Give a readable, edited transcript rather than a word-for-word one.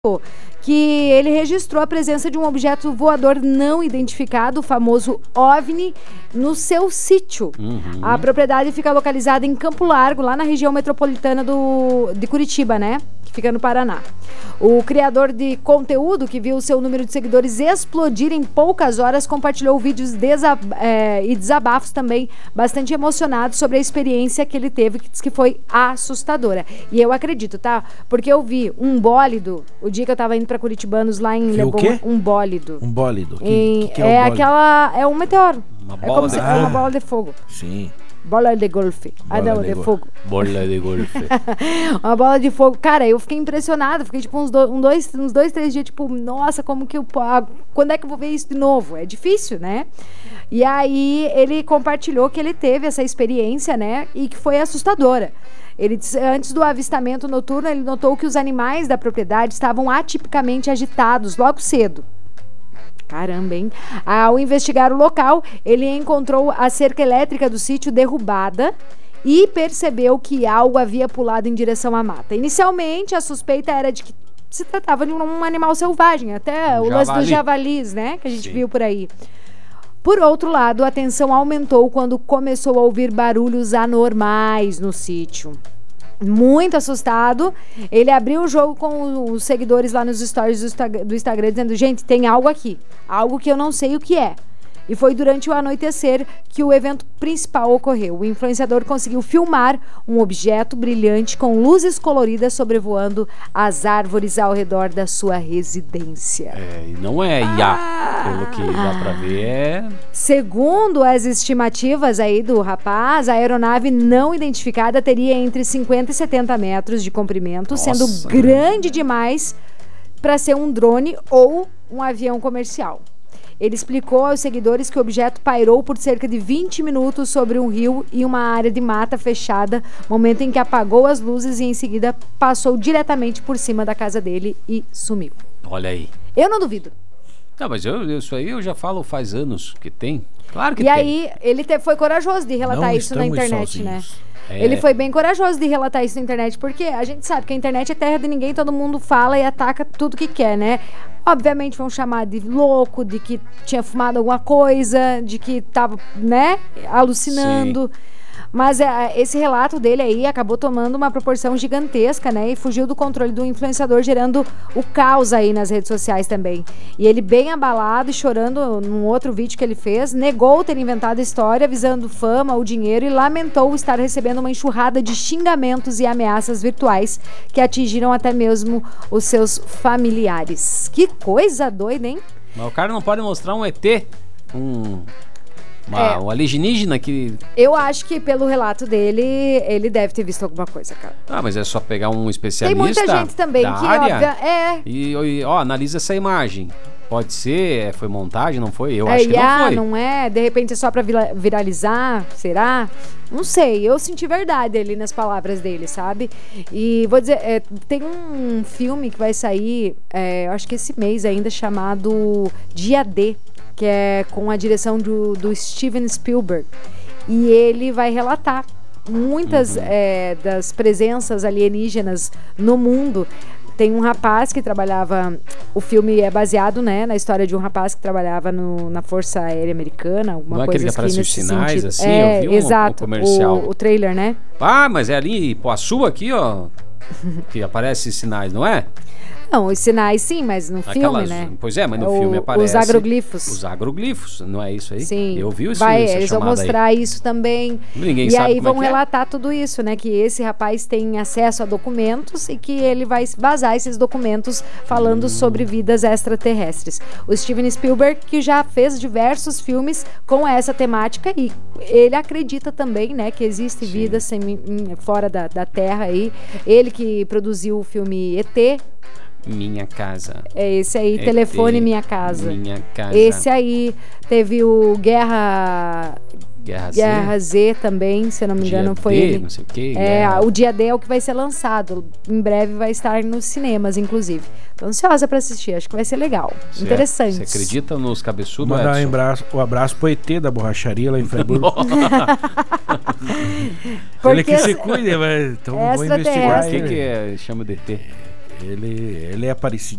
que ele registrou a presença de um objeto voador não identificado, o famoso OVNI, no seu sítio. A propriedade fica localizada em Campo Largo, lá na região metropolitana de Curitiba, né? Que fica no Paraná. O criador de conteúdo, que viu seu número de seguidores explodir em poucas horas, compartilhou vídeos e desabafos também bastante emocionados sobre a experiência que ele teve, que diz que foi assustadora. E eu acredito, tá? Porque eu vi um bólido, o dia que eu tava indo pra Curitibanos, lá em Leblon, um bólido. Um bólido? Que é o bólido? É um meteoro. Uma É bola como de se fosse uma bola de fogo. Sim. Bola de golfe. De fogo. Bola de golfe. Uma bola de fogo. Cara, eu fiquei impressionada. Fiquei tipo uns 2-3 dias, tipo, nossa, como que quando é que eu vou ver isso de novo? É difícil, né? E aí ele compartilhou que ele teve essa experiência, né? E que foi assustadora. Ele disse, antes do avistamento noturno, ele notou que os animais da propriedade estavam atipicamente agitados logo cedo. Caramba, hein? Ao investigar o local, ele encontrou a cerca elétrica do sítio derrubada e percebeu que algo havia pulado em direção à mata. Inicialmente, a suspeita era de que se tratava de um animal selvagem, até o lance dos javalis, né? Que a gente viu por aí. Por outro lado, a tensão aumentou quando começou a ouvir barulhos anormais no sítio. Muito assustado, ele abriu o jogo com os seguidores lá nos stories do Instagram, dizendo, gente, tem algo aqui, algo que eu não sei o que é. E foi durante o anoitecer que o evento principal ocorreu. O influenciador conseguiu filmar um objeto brilhante com luzes coloridas sobrevoando as árvores ao redor da sua residência. E não é IA, pelo que dá pra ver, Segundo as estimativas aí do rapaz, a aeronave não identificada teria entre 50 e 70 metros de comprimento, sendo grande demais para ser um drone ou um avião comercial. Ele explicou aos seguidores que o objeto pairou por cerca de 20 minutos sobre um rio e uma área de mata fechada, momento em que apagou as luzes e em seguida passou diretamente por cima da casa dele e sumiu. Olha aí. Eu não duvido. Não, mas isso aí eu já falo faz anos que tem. Claro que tem. E aí, ele foi corajoso de relatar isso na internet, sozinhos. né? Ele foi bem corajoso de relatar isso na internet, porque a gente sabe que a internet é terra de ninguém, todo mundo fala e ataca tudo que quer, né? Obviamente vão chamar de louco, de que tinha fumado alguma coisa, de que tava, né, alucinando. Sim. Mas esse relato dele aí acabou tomando uma proporção gigantesca, né? E fugiu do controle do influenciador, gerando o caos aí nas redes sociais também. E ele, bem abalado e chorando num outro vídeo que ele fez, negou ter inventado a história, visando fama ou dinheiro, e lamentou estar recebendo uma enxurrada de xingamentos e ameaças virtuais que atingiram até mesmo os seus familiares. Que coisa doida, hein? Mas o cara não pode mostrar um ET, um alienígena que... Eu acho que pelo relato dele, ele deve ter visto alguma coisa, cara. Mas é só pegar um especialista. Tem muita gente também da que área e analisa essa imagem. Pode ser, foi montagem, não foi? Eu acho que não foi. Não é? De repente é só pra viralizar, será? Não sei, eu senti verdade ali nas palavras dele, sabe? E vou dizer, tem um filme que vai sair, eu acho que esse mês ainda, chamado Dia D, que é com a direção do Steven Spielberg. E ele vai relatar muitas das presenças alienígenas no mundo. Tem um rapaz que trabalhava... O filme é baseado, né, na história de um rapaz que trabalhava na Força Aérea Americana, alguma não coisa é aquele que aparece os sinais, sentido. assim? Eu vi exato, um comercial. O trailer, né? Mas é ali em Poaçu aqui, ó, que aparece sinais, não é? Não, os sinais sim, mas no filme, né? Pois é, mas no filme aparece... Os agroglifos. Os agroglifos, não é isso aí? Sim. Eu vi isso. Eles vão mostrar aí isso também. Ninguém e sabe aí como vão relatar tudo isso, né? Que esse rapaz tem acesso a documentos e que ele vai vazar esses documentos falando sobre vidas extraterrestres. O Steven Spielberg, que já fez diversos filmes com essa temática, e ele acredita também, né, que existe vida fora da Terra aí. Ele que produziu o filme ET. Minha Casa. É esse aí, Telefone Minha Casa. Minha Casa. Esse aí teve o Guerra Z também, se eu não me engano, foi ele. Não sei o quê, o Dia D é o que vai ser lançado. Em breve vai estar nos cinemas, inclusive. Tô ansiosa pra assistir, acho que vai ser legal. Interessante. Você acredita nos cabeçudos, Edson? Mandar um abraço pro ET da borracharia lá em Freiburg. Ele que se cuide, mas então vou investigar. O que chama de ET? Ele é parecido.